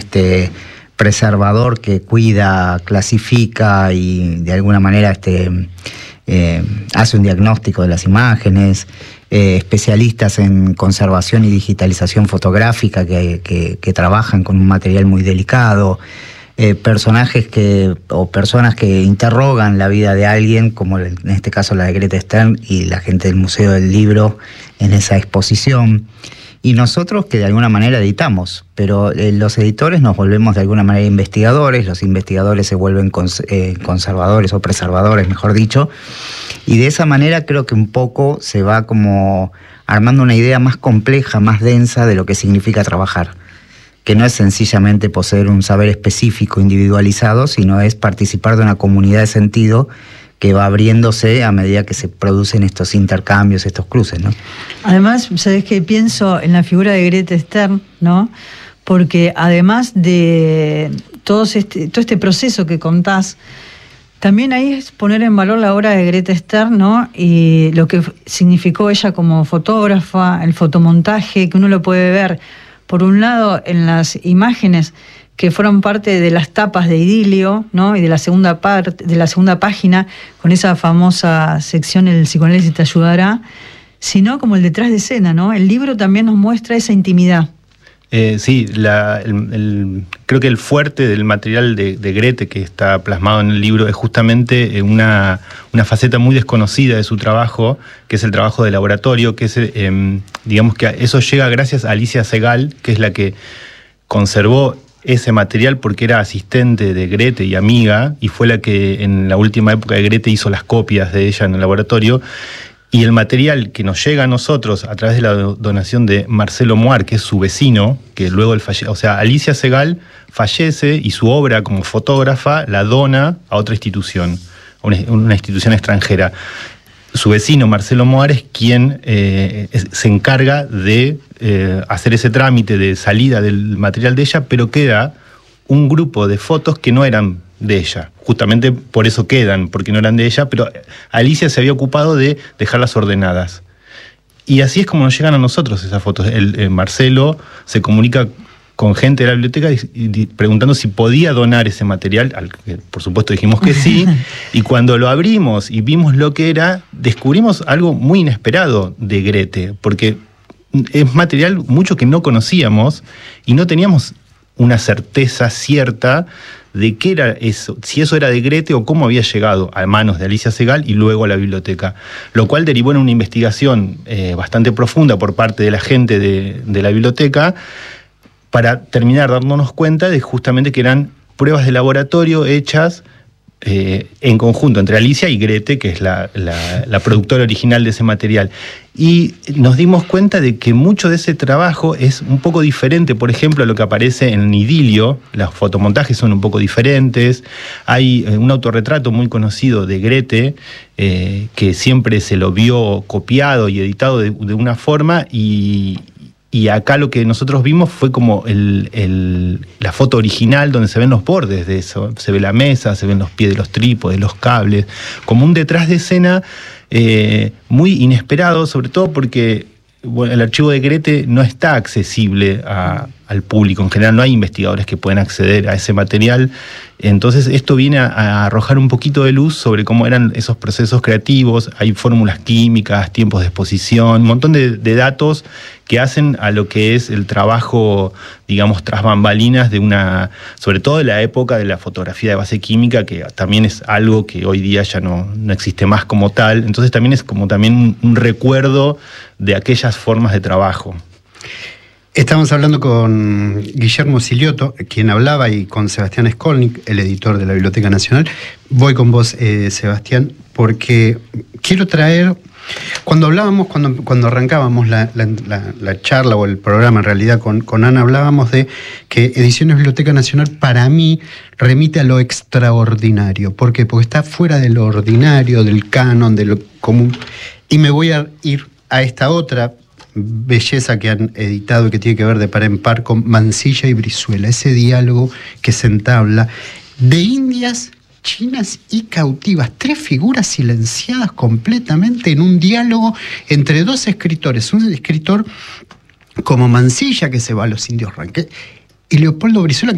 preservador que cuida, clasifica y de alguna manera hace un diagnóstico de las imágenes, especialistas en conservación y digitalización fotográfica que trabajan con un material muy delicado, personas que interrogan la vida de alguien, como en este caso la de Grete Stern y la gente del Museo del Libro en esa exposición. Y nosotros que de alguna manera editamos, pero los editores nos volvemos de alguna manera investigadores, los investigadores se vuelven conservadores o preservadores, mejor dicho, y de esa manera creo que un poco se va como armando una idea más compleja, más densa de lo que significa trabajar, que no es sencillamente poseer un saber específico, individualizado, sino es participar de una comunidad de sentido que va abriéndose a medida que se producen estos intercambios, estos cruces, ¿no? Además, ¿sabés qué? Pienso en la figura de Grete Stern, ¿no? Porque además de todo este proceso que contás, también ahí es poner en valor la obra de Grete Stern, ¿no? Y lo que significó ella como fotógrafa, el fotomontaje, que uno lo puede ver, por un lado, en las imágenes que fueron parte de las tapas de Idilio, ¿no? Y de la segunda página, con esa famosa sección El psicoanálisis te ayudará, sino como el detrás de escena, ¿no? El libro también nos muestra esa intimidad. Sí, creo que el fuerte del material de Grete que está plasmado en el libro es justamente una faceta muy desconocida de su trabajo, que es el trabajo de laboratorio, que es, digamos que eso llega gracias a Alicia Segal, que es la que conservó ese material porque era asistente de Grete y amiga, y fue la que en la última época de Grete hizo las copias de ella en el laboratorio. Y el material que nos llega a nosotros a través de la donación de Marcelo Moar, que es su vecino, que luego o sea, Alicia Segal fallece y su obra como fotógrafa la dona a otra institución, una institución extranjera. Su vecino, Marcelo Moar, es quien se encarga de hacer ese trámite de salida del material de ella, pero queda un grupo de fotos que no eran de ella. Justamente por eso quedan, porque no eran de ella, pero Alicia se había ocupado de dejarlas ordenadas. Y así es como nos llegan a nosotros esas fotos. Marcelo se comunica con gente de la biblioteca preguntando si podía donar ese material, al que por supuesto dijimos que sí, y cuando lo abrimos y vimos lo que era, descubrimos algo muy inesperado de Grete, porque es material mucho que no conocíamos y no teníamos una certeza cierta de qué era eso, si eso era de Grete o cómo había llegado a manos de Alicia Segal y luego a la biblioteca, lo cual derivó en una investigación bastante profunda por parte de la gente de la biblioteca para terminar dándonos cuenta de justamente que eran pruebas de laboratorio hechas en conjunto entre Alicia y Grete, que es la productora original de ese material. Y nos dimos cuenta de que mucho de ese trabajo es un poco diferente, por ejemplo, a lo que aparece en Idilio. Los fotomontajes son un poco diferentes. Hay un autorretrato muy conocido de Grete, que siempre se lo vio copiado y editado de una forma, y acá lo que nosotros vimos fue como la foto original donde se ven los bordes de eso. Se ve la mesa, se ven los pies de los trípodes, los cables, como un detrás de escena muy inesperado, sobre todo porque el archivo de Grete no está accesible al público. En general no hay investigadores que puedan acceder a ese material. Entonces esto viene a arrojar un poquito de luz sobre cómo eran esos procesos creativos. Hay fórmulas químicas, tiempos de exposición, un montón de datos que hacen a lo que es el trabajo, digamos, tras bambalinas sobre todo de la época de la fotografía de base química, que también es algo que hoy día ya no existe más como tal. Entonces también es como también un recuerdo de aquellas formas de trabajo. Estamos hablando con Guillermo Silioto, quien hablaba, y con Sebastián Skolnik, el editor de la Biblioteca Nacional. Voy con vos, Sebastián, porque quiero traer... Cuando arrancábamos la charla o el programa, en realidad, con Ana, hablábamos de que Ediciones Biblioteca Nacional, para mí, remite a lo extraordinario. ¿Por qué? Porque está fuera de lo ordinario, del canon, de lo común. Y me voy a ir a esta otra belleza que han editado y que tiene que ver de par en par con Mansilla y Brizuela, ese diálogo que se entabla de indias, chinas y cautivas, tres figuras silenciadas completamente en un diálogo entre dos escritores, un escritor como Mansilla, que se va a los indios Ranquel, y Leopoldo Brizuela,